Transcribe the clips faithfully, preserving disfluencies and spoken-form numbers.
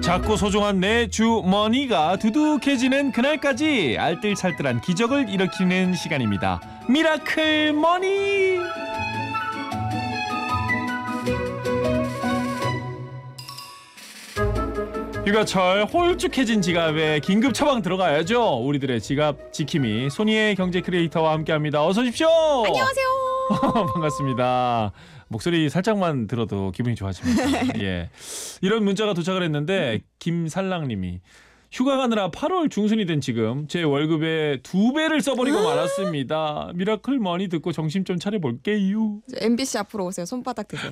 작고 소중한 내 주머니가 두둑해지는 그날까지 알뜰살뜰한 기적을 일으키는 시간입니다. 미라클 머니. 휴가철 홀쭉해진 지갑에 긴급 처방 들어가야죠. 우리들의 지갑 지킴이 손이의 경제 크리에이터와 함께합니다. 어서 오십시오. 안녕하세요. 반갑습니다. 목소리 살짝만 들어도 기분이 좋아집니다. 예, 이런 문자가 도착을 했는데 김살랑님이 휴가 가느라 팔월 중순이 된 지금 제 월급의 두 배를 써버리고 말았습니다. 미라클 머니 듣고 정신 좀 차려볼게요. 엠비씨 앞으로 오세요. 손바닥 드세요.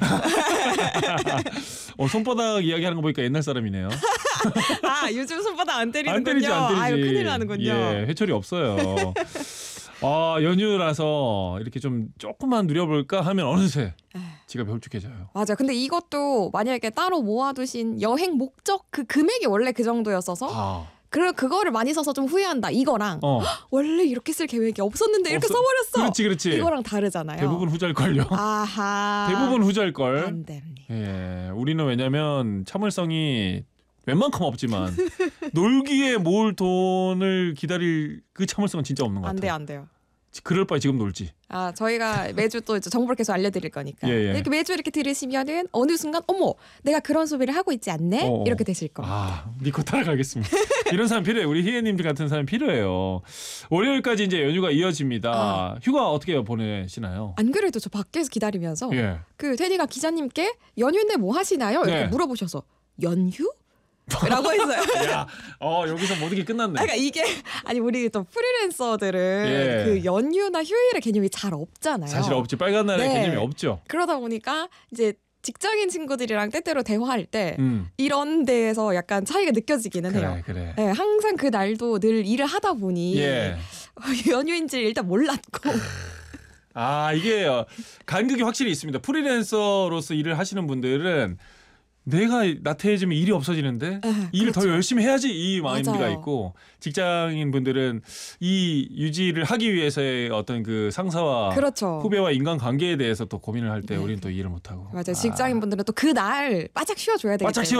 어, 손바닥 이야기하는 거 보니까 옛날 사람이네요. 아, 요즘 손바닥 안 때리는군요. 안 때리지 안 때리지. 아유, 큰일 나는군요. 예, 회철이 없어요. 아, 연휴라서 이렇게 좀 조금만 누려볼까 하면 어느새 지갑이 홀쭉해져요. 맞아. 근데 이것도 만약에 따로 모아두신 여행 목적 그 금액이 원래 그 정도였어서 아, 그래 그거를 많이 써서 좀 후회한다. 이거랑 어, 원래 이렇게 쓸 계획이 없었는데 이렇게 없어- 써버렸어. 그렇지, 그렇지. 이거랑 다르잖아요. 대부분 후잘걸요. 아하. 대부분 후잘걸. 안 됩니다. 예, 우리는 왜냐면 참을성이 웬만큼 없지만 놀기에 모을 돈을 기다릴 그 참을성은 진짜 없는 것 안 같아요. 돼요, 안 돼요. 그럴 바에 지금 놀지. 아, 저희가 매주 또 이제 정보를 계속 알려드릴 거니까 예, 예. 이렇게 매주 이렇게 들으시면은 어느 순간 어머 내가 그런 소비를 하고 있지 않네 어, 어. 이렇게 되실 겁니다. 아, 믿고 따라가겠습니다. 이런 사람 필요해요. 우리 희애님들 같은 사람 필요해요. 월요일까지 이제 연휴가 이어집니다. 아. 휴가 어떻게 보내시나요? 안 그래도 저 밖에서 기다리면서 예. 그 테디가 기자님께 연휴인데 뭐 하시나요? 이렇게 네. 물어보셔서 연휴? 라고 했어요. 야, 어, 여기서 모든 게 끝났네. 그러니까 이게 아니 우리 또 프리랜서들은 예. 그 연휴나 휴일의 개념이 잘 없잖아요. 사실 없지. 빨간 날의 네. 개념이 없죠. 그러다 보니까 이제 직장인 친구들이랑 때때로 대화할 때 음. 이런 데에서 약간 차이가 느껴지기는 해요. 그래, 그래. 네, 항상 그 날도 늘 일을 하다 보니 예. 연휴인지 일단 몰랐고 아, 이게 어, 간극이 확실히 있습니다. 프리랜서로서 일을 하시는 분들은 내가 나태해지면 일이 없어지는데 네, 일을 더 그렇죠. 열심히 해야지 이 마인드가 맞아요. 있고, 직장인 분들은 이 유지를 하기 위해서의 어떤 그 상사와 그렇죠. 후배와 인간관계에 대해서 또 고민을 할 때 네. 우리는 또 이해를 못하고. 맞아요. 직장인 분들은 또 그 날 바짝 쉬어줘야 되기 바짝 때문에.